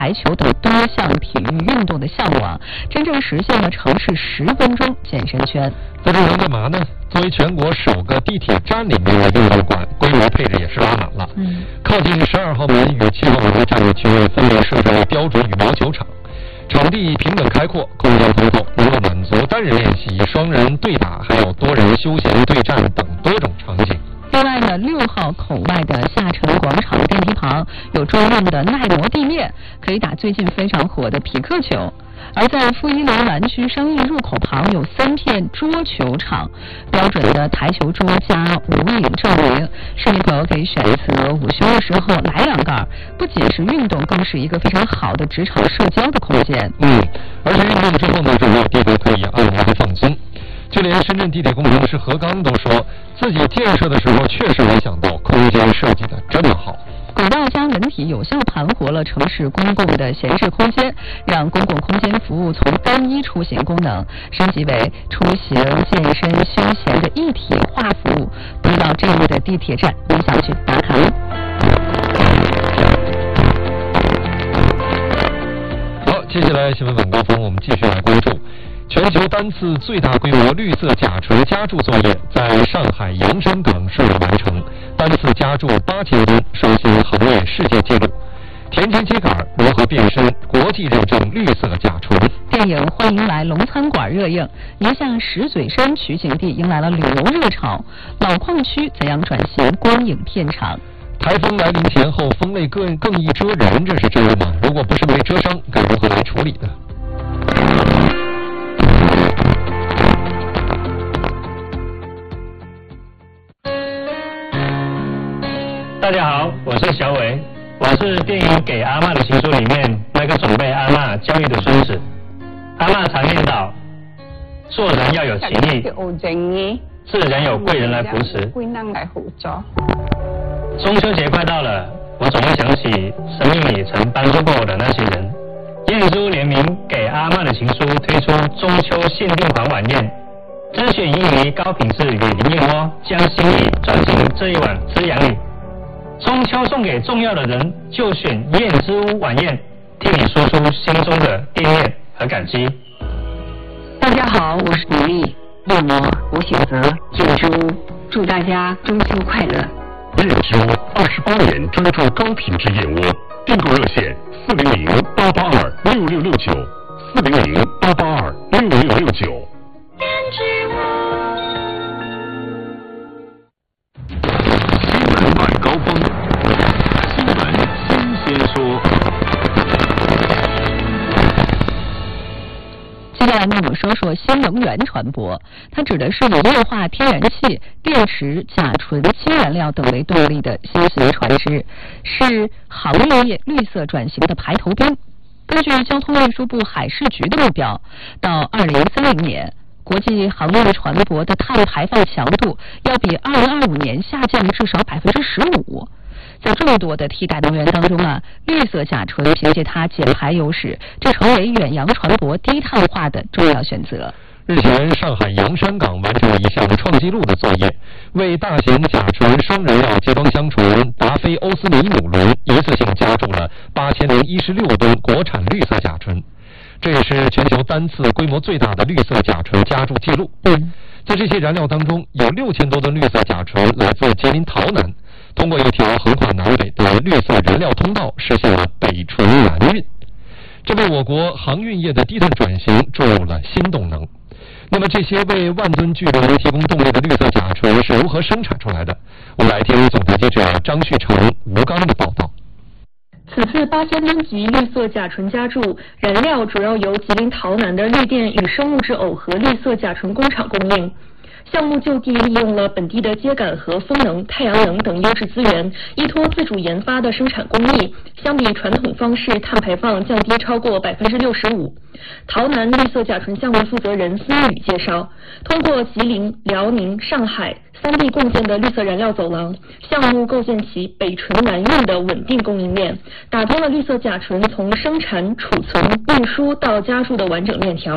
排球等多项体育运动的向往，真正实现了城市10分钟健身圈。 那这能干嘛呢？作为全国首个地铁站里面的运动馆，规模配置也是拉满了。靠近12号门与7号门的站内区域分别设置了标准羽毛球场，场地平整开阔，空间通透，能够满足单人练习、双人对打，还有多人休闲对战等多种场景。 另外呢，6号口外的下沉广场电梯旁有专用的耐磨地面，可以打最近非常火的匹克球。而在负一楼南区商业入口旁有3片桌球场，标准的台球桌加无影照明，市民朋友可以选择午休的时候来2杆，不仅是运动，更是一个非常好的职场社交的空间。 而且运动之后呢，就没有地方可以按摩和放松。就连深圳地铁工程师何刚都说，自己建设的时候确实没想到空间设计的这么好。 轨道加文体有效盘活了城市公共的闲置空间，让公共空间服务从单一出行功能升级为出行、健身、休闲的一体化服务。不知道这类的地铁站，你想去打卡吗？ 好，接下来新闻晚高峰，我们继续来关注。全球单次最大规模绿色甲醇加注作业在上海洋山港顺利完成，单次加注8000吨，刷新行业世界纪录。田间秸秆如何变身国际认证绿色甲醇？ 电影《欢迎来龙餐馆》热映，宁夏石嘴山取景地迎来了旅游热潮，老矿区怎样转型光影片场？ 台风来临前后，风类更易蛰人，这是真的吗？如果不是被蛰伤，该如何来处理呢？ 大家好，我是小伟，我是电影《给阿嬷的情书》里面那个总被阿嬷教育的孙子。阿嬷常念叨，做人要有情义，是人有贵人来扶持。中秋节快到了，我总会想起生命里曾帮助过我的那些人。燕珠联名《给阿嬷的情书》推出中秋限定款晚宴，甄选1名高品质与林燕窝，将心意转进这一碗滋养里。中秋送给重要的人，就选燕之屋晚宴，替你说出心中的惦念和感激。 大家好，我是李丽，为我选择燕之屋，祝大家中秋快乐。 燕之屋28年专注高品质燕窝，订购热线400-882-6669，400-882-6669。新闻晚高峰，新闻新鲜说。 接下来呢，我们说说新能源传播，它指的是以液化天然气、电池、甲醇、氢燃料等为动力的新型船只，是行业绿色转型的排头兵。根据交通运输部海事局的目标，到2030年，国际航运船舶的碳排放强度要比2025年下降至少15%。在众多的替代能源当中啊，绿色甲醇凭借它减排优势，就成为远洋船舶低碳化的重要选择。 日前，上海洋山港完成了一项创纪录的作业，为大型甲醇双燃料接装箱船达菲欧斯米纽轮一次性加注了8016吨国产绿色甲醇，这也是全球单次规模最大的绿色甲醇加注记录。在这些燃料当中，有6000多吨绿色甲醇来自吉林洮南，通过一条横跨南北的绿色燃料通道，实现了北纯南运，这为我国航运业的低碳转型注入了新动能。那么这些为万吨巨轮提供动力的绿色甲醇是如何生产出来的？我们来听总台记者张旭成、吴刚的报道。 此次8000吨级绿色甲醇加注燃料主要由吉林洮南的绿电与生物质耦合绿色甲醇工厂供应。项目就地利用了本地的秸秆和风能、太阳能等优质资源，依托自主研发的生产工艺，相比传统方式碳排放降低超过65%。洮南绿色甲醇项目负责人司宇介绍，通过吉林、辽宁、上海3地共建的绿色燃料走廊，项目构建起北纯南运的稳定供应链，打通了绿色甲醇从生产、储存、运输到加注的完整链条。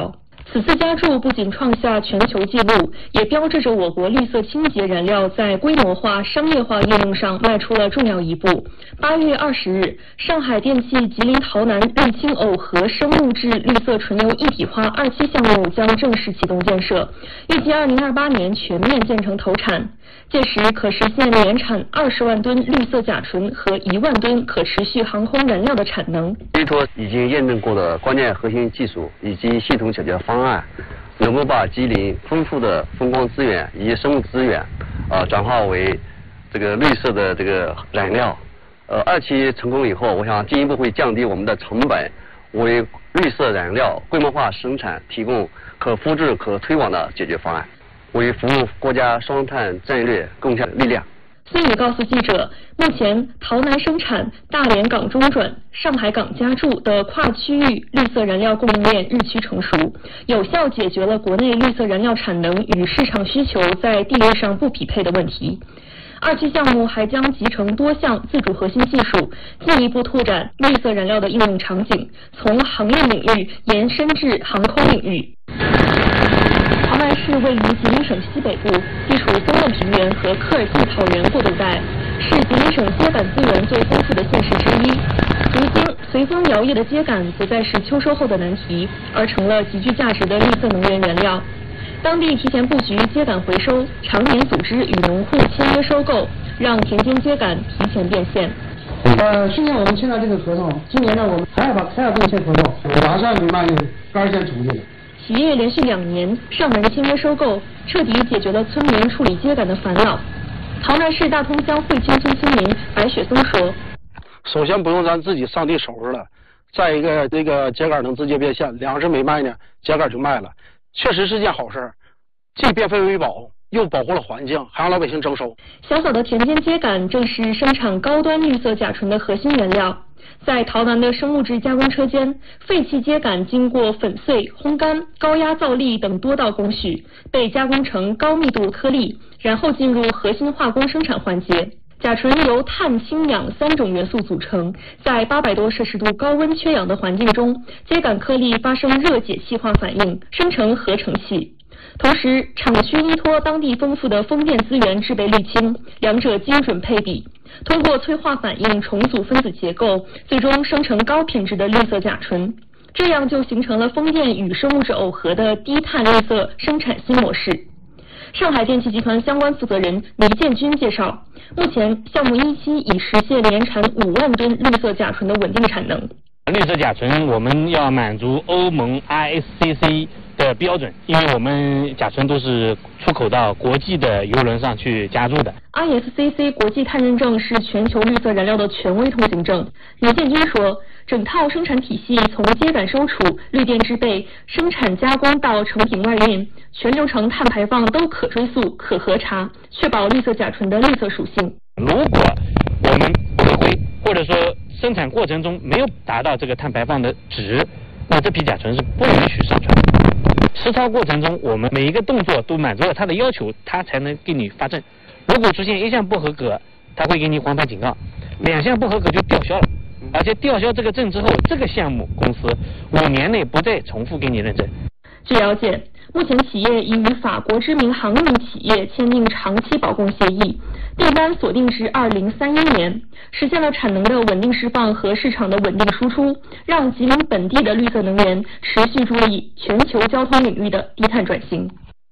此次加注不仅创下全球纪录，也标志着我国绿色清洁燃料在规模化、商业化应用上迈出了重要一步。8月20日，上海电气吉林陶南沥青耦合生物质绿色纯油一体化2期项目将正式启动建设，预计2028年全面建成投产。届时可实现年产20万吨绿色甲醇和1万吨可持续航空燃料的产能。 依托已经验证过的关键核心技术以及系统解决方案，能够把吉林丰富的风光资源以及生物资源，转化为这个绿色的这个燃料。2期成功以后，我想进一步会降低我们的成本，为绿色燃料规模化生产提供可复制、可推广的解决方案，为服务国家双碳战略贡献力量。 孙宇告诉记者，目前陶南生产、大连港中转、上海港加注的跨区域绿色燃料供应链日趋成熟，有效解决了国内绿色燃料产能与市场需求在地域上不匹配的问题。2期项目还将集成多项自主核心技术，进一步拓展绿色燃料的应用场景，从行业领域延伸至航空领域。陶南市位于吉林省西北部，地处松嫩平原和科尔沁草原过渡带，是吉林省秸秆资源最丰富的县市之一。如今，随风摇曳的秸秆不再是秋收后的难题，而成了极具价值的绿色能源原料。当地提前布局秸秆回收，常年组织与农户签约收购，让田间秸秆提前变现。 去年我们签了这个合同，今年呢我们还要跟签合同，马上就把杆先重进来。 企业连续2年上门签约收购，彻底解决了村民处理秸秆的烦恼。陶南市大通乡汇清村村民白雪松说：“ 首先不用咱自己上地收拾了，再一个这个秸秆能直接变现，2时没卖呢，秸秆就卖了，确实是件好事，既变废为宝，又保护了环境，还让老百姓增收。” 小小的田间秸秆正是生产高端绿色甲醇的核心原料。在陶南的生物质加工车间，废弃秸秆经过粉碎、烘干、高压造粒等多道工序，被加工成高密度颗粒，然后进入核心化工生产环节。甲醇由碳、氢、氧3种元素组成，在800多摄氏度高温缺氧的环境中，秸秆颗粒发生热解气化反应，生成合成气。同时，厂区依托当地丰富的风电资源制备沥青，两者精准配比，通过催化反应重组分子结构，最终生成高品质的绿色甲醇。这样就形成了风电与生物质耦合的低碳绿色生产新模式。上海电气集团相关负责人倪建军介绍，目前项目1期已实现年产5万吨绿色甲醇的稳定产能。 绿色甲醇我们要满足欧盟 ISCC 的标准，因为我们甲醇都是出口到国际的邮轮上去加注的。 ISCC 国际碳认证是全球绿色燃料的权威通行证。倪建军说，整套生产体系从秸秆收储、绿电制备、生产加工到成品外运，全流程碳排放都可追溯、可核查，确保绿色甲醇的绿色属性。 如果我们违规，或者说生产过程中没有达到这个碳排放的值，那这批甲醇是不允许上传的。实操过程中，我们每一个动作都满足了它的要求，它才能给你发证。如果出现1项不合格，它会给你黄牌警告；2项不合格就吊销了。而且吊销这个证之后，这个项目公司5年内不再重复给你认证。 据了解，目前企业已与法国知名航运企业签订长期保供协议，订单锁定至2031年，实现了产能的稳定释放和市场的稳定输出，让吉林本地的绿色能源持续助力全球交通领域的低碳转型。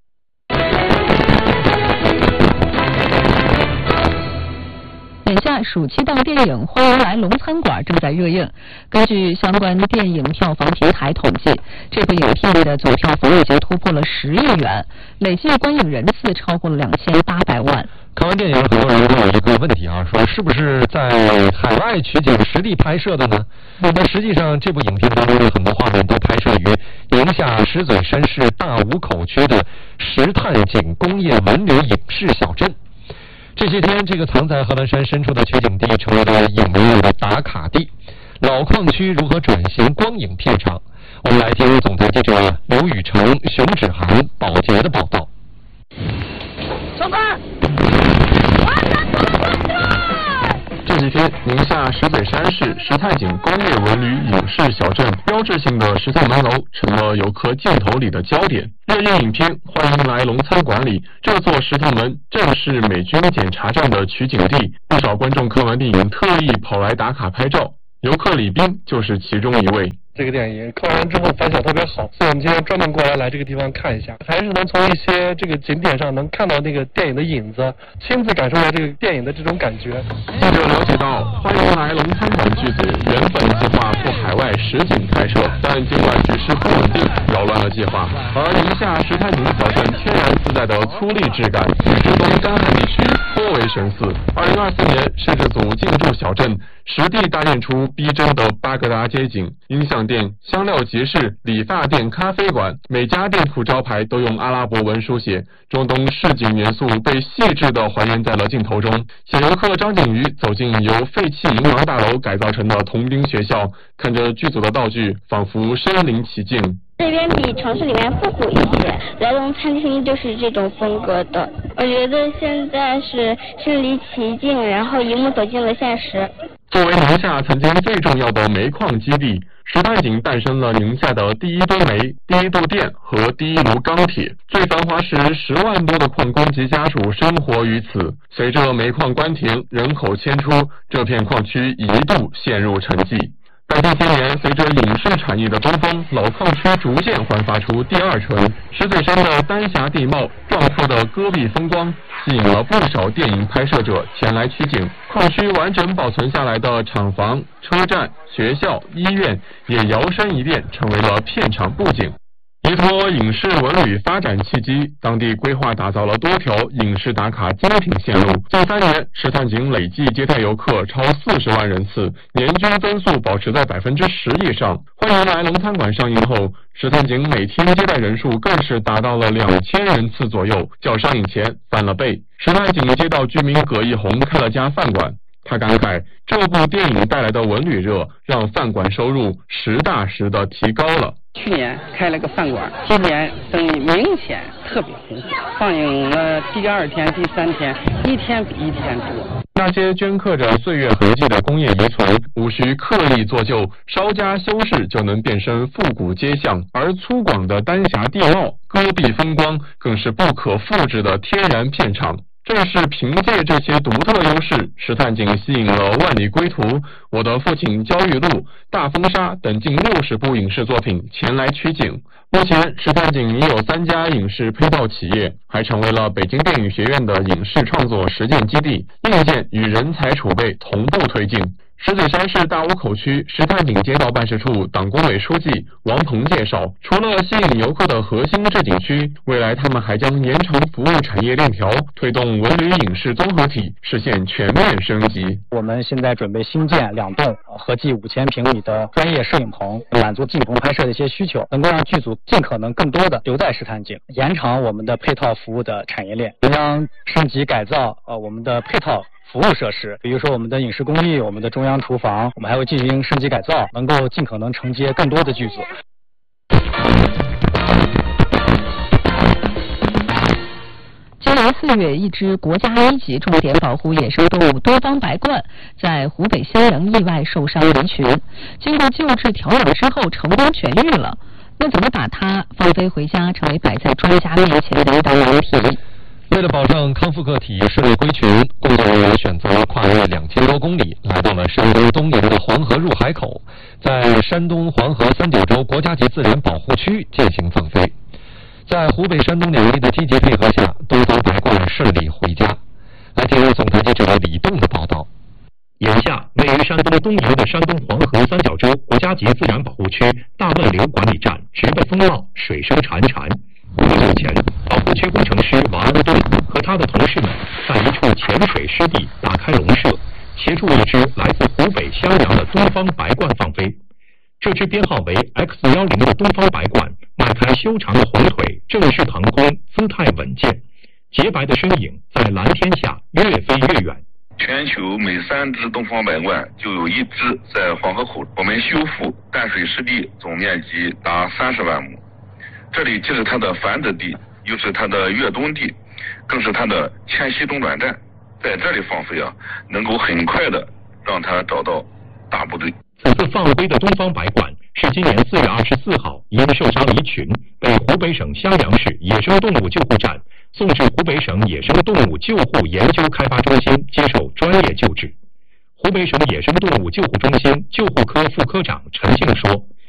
眼下暑期档电影《欢迎来龙餐馆》正在热映。根据相关电影票房平台统计，这部影片的总票房已经突破了10亿元，累计观影人次超过了2800万。 看完电影，很多人都有一个问题啊，说是不是在海外取景实地拍摄的呢？那实际上，这部影片当中的很多画面都拍摄于宁夏石嘴山市大武口区的石炭井工业文旅影视小镇。这些天，这个藏在贺兰山深处的取景地成为了影迷们的打卡地。老矿区如何转型光影片场？我们来听总台记者刘雨成、熊芷涵、宝洁的报道。 上班！ 这几天，宁夏石嘴山市石太井工业文旅影视小镇标志性的石头门楼成了游客镜头里的焦点。热映影片《欢迎来龙餐馆》里，这座石头门正是美军检查站的取景地，不少观众看完电影特意跑来打卡拍照。游客李斌就是其中一位。 这个电影看完之后反响特别好，所以我们今天专门过来这个地方看一下，还是能从一些这个景点上能看到那个电影的影子，亲自感受到这个电影的这种感觉。 记者了解到，《欢迎来龙餐馆》剧组原本计划赴海外实景拍摄，但尽管局势不稳定，扰乱了计划。而宁夏石太井小镇天然自带的粗砺质感，与浙东干旱地区颇为神似。2024年，摄制组进驻小镇，实地搭建出逼真的巴格达街景，音响店、香料集市、理发店、咖啡馆，每家店铺招牌都用阿拉伯文书写，中东市井元素被细致地还原在了镜头中。小游客张景瑜走进由废弃银行大楼改造成的童兵学校，看着剧组的道具，仿佛身临其境。 这边比城市里面复古一些，来龙餐厅就是这种风格的。我觉得现在是身临其境，然后一幕走进了现实。 作为宁夏曾经最重要的煤矿基地，石太井诞生了宁夏的第一吨煤、第一度电和第一炉钢铁。最繁华时，10万多的矿工及家属生活于此。随着煤矿关停，人口迁出，这片矿区一度陷入沉寂。在近些年，随着影视产业的东风，老矿区逐渐焕发出第二春。石嘴山的丹霞地貌、壮阔的戈壁风光，吸引了不少电影拍摄者前来取景。矿区完整保存下来的厂房、车站、学校、医院，也摇身一变成为了片场布景。依托影视文旅发展契机，当地规划打造了多条影视打卡精品线路。近3年，石太井累计接待游客超40万人次，年均增速保持在10%以上。欢迎来龙餐馆上映后，石太井每天接待人数更是达到了2000人次左右，较上映前翻了倍。石太井街道居民葛一红开了家饭馆。他感慨，这部电影带来的文旅热，让饭馆收入实打实的提高了。 去年开了个饭馆，今年生意明显特别红火，放映了第2天、第3天，一天比一天多。 那些镌刻着岁月痕迹的工业遗存，无需刻意做旧，稍加修饰就能变身复古街巷。而粗犷的丹霞地貌、戈壁风光，更是不可复制的天然片场。正是凭借这些独特优势，石太井吸引了《万里归途》、《我的父亲焦裕禄》、《大风沙》等近60部影视作品前来取景。目前，石太井已有3家影视配套企业，还成为了北京电影学院的影视创作实践基地，硬件与人才储备同步推进。石嘴山市大坞口区石太井街道办事处党工委书记王鹏介绍，除了吸引游客的核心置景区，未来他们还将延长服务产业链条，推动文旅影视综合体实现全面升级。 我们现在准备新建2栋合计5000平米的专业摄影棚，满足镜棚拍摄的一些需求，能够让剧组尽可能更多的留在石太井，延长我们的配套服务的产业链，将升级改造我们的配套服务设施，比如说我们的影视工艺、我们的中央厨房，我们还会进行升级改造，能够尽可能承接更多的剧组。 今年4月，一只国家1级重点保护野生动物东方白鹳在湖北襄阳意外受伤离群，经过救治调养之后成功痊愈了。那怎么把它放飞回家，成为摆在专家面前的一道难题。 为了保障康复个体顺利归群，工作人员选择跨越2000多公里，来到了山东东沿的黄河入海口，在山东黄河三角洲国家级自然保护区进行放飞。在湖北、山东两地的积极配合下，东方白鹳顺利回家。来听总台记者李栋的报道。 眼下，位于山东东沿的山东黄河三角洲国家级自然保护区大问流管理站植被风貌，水声潺潺。不久前，保护区工程师王安东和他的同事们在一处潜水湿地打开笼舍，协助一只来自湖北襄阳的东方白鹳放飞。这只编号为 X10的东方白鹳迈开修长的红腿，正式腾空，姿态稳健，洁白的身影在蓝天下越飞越远。 全球每3只东方白鹳就有1只在黄河口。我们修复淡水湿地总面积达30万亩，这里既是它的繁殖地，又是它的越冬地，更是它的迁徙中转站。在这里放飞能够很快的让它找到大部队。 此次放归的东方白鹳是今年4月24号因受伤离群，被湖北省襄阳市野生动物救护站送至湖北省野生动物救护研究开发中心接受专业救治。湖北省野生动物救护中心救护科副科长陈庆说，